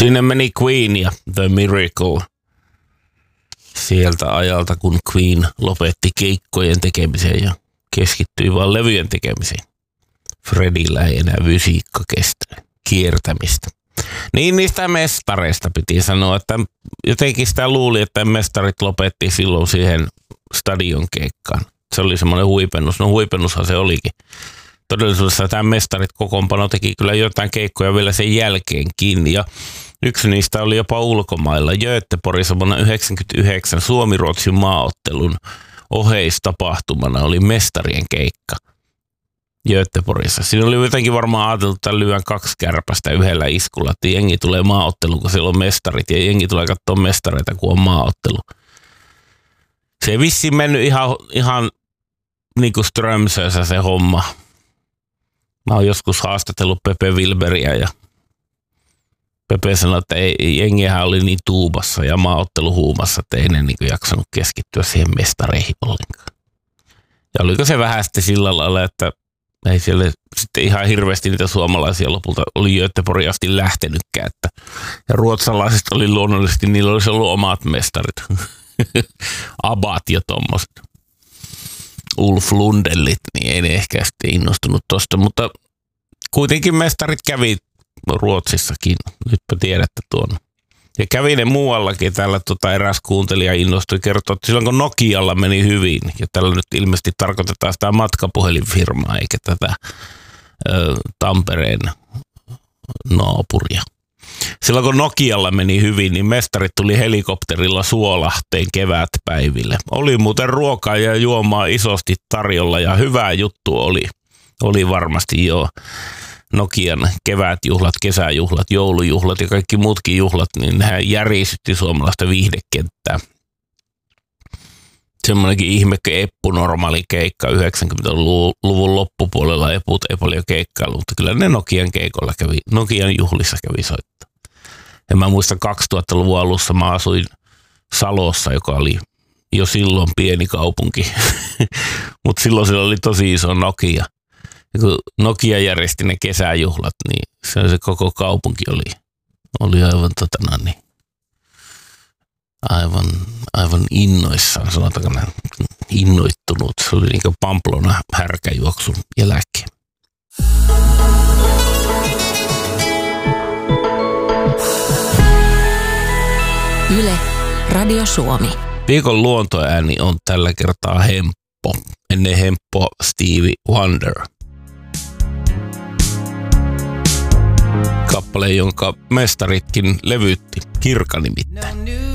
Sinne meni Queen ja The Miracle. Sieltä ajalta, kun Queen lopetti keikkojen tekemiseen ja keskittyi vaan levyjen tekemiseen. Fredillä ei enää fysiikka kestä kiertämistä. Niin niistä mestareista piti sanoa, että jotenkin sitä luuli, että mestarit lopetti silloin siihen stadion keikkaan. Se oli semmoinen huipennus. No huipennushan se olikin. Todellisuudessa tämä mestarit kokoonpano teki kyllä jotain keikkoja vielä sen jälkeenkin. Ja yksi niistä oli jopa ulkomailla. Göteborgissa vuonna 1999 Suomi-Ruotsin maaottelun oheistapahtumana oli mestarien keikka Göteborgissa. Siinä oli jotenkin varmaan ajateltu, että lyön 2 kärpästä yhdellä iskulla, että jengi tulee maaotteluun, kun siellä on mestarit, ja jengi tulee katsoa mestareita, kun on maaottelu. Se ei vissiin mennyt ihan niin kuin Strömsössä se homma. Mä oon joskus haastatellut Pepe Wilberia ja Pepe sanoi, että jengihän oli niin tuubassa ja maaotteluhuumassa, että ei ne niin kuin jaksanut keskittyä siihen mestareihin ollenkaan. Ja oliko se vähän sitten sillä lailla, että ei siellä sitten ihan hirveästi niitä suomalaisia lopulta oli Göteborgin asti lähtenytkään. Ja ruotsalaiset oli luonnollisesti, niillä olisi ollut omat mestarit. Abat ja tommoset. Ulf Lundellit, niin ei ne ehkä sitten innostunut tosta, mutta kuitenkin mestarit kävi Ruotsissakin. Nytpä tiedätte tuon. Ja kävi ne muuallakin. Täällä eräs kuuntelija innostui kertoa, että silloin kun Nokialla meni hyvin, ja tällä nyt ilmeisesti tarkoitetaan sitä matkapuhelinfirmaa, eikä tätä Tampereen naapuria. Silloin kun Nokialla meni hyvin, niin mestarit tuli helikopterilla Suolahteen kevätpäiville. Oli muuten ruokaa ja juomaa isosti tarjolla ja hyvä juttu oli varmasti jo. Nokian kevätjuhlat, kesäjuhlat, joulujuhlat ja kaikki muutkin juhlat, niin nehän järisytti suomalaista viihdekenttää. Semmoinenkin ihme Eppu normaali keikka 90-luvun loppupuolella Eput ei paljon keikkailu, mutta kyllä ne Nokian juhlissa kävi soittaa. Ja mä muistan 2000-luvun alussa mä asuin Salossa, joka oli jo silloin pieni kaupunki, mutta silloin siellä oli tosi iso Nokia. Ja kun Nokia järjesti ne kesäjuhlat, niin se koko kaupunki oli aivan innoissaan, sanotaanko näin, innoittunut. Se oli niin kuin Pamplona härkäjuoksun jälkeen. Yle, Radio Suomi. Viikon luontoääni on tällä kertaa Hemppo. Ennen Hemppo Stevie Wonder. Kappale, jonka mestaritkin levytti, Kirka nimittäin.